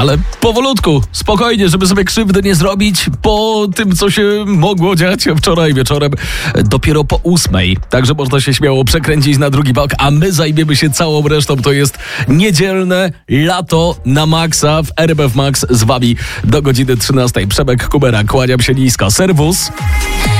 Ale powolutku, spokojnie, żeby sobie krzywdy nie zrobić po tym, co się mogło dziać wczoraj wieczorem, dopiero po 8. Także można się śmiało przekręcić na drugi bok, a my zajmiemy się całą resztą. To jest niedzielne lato na maksa w RMF Max z wami do godziny 13. Przemek Kubera, kłaniam się nisko. Serwus.